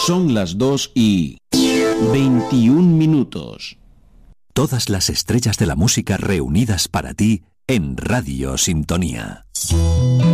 Son las 2:21. Todas las estrellas de la música reunidas para ti en Radio Sintonía.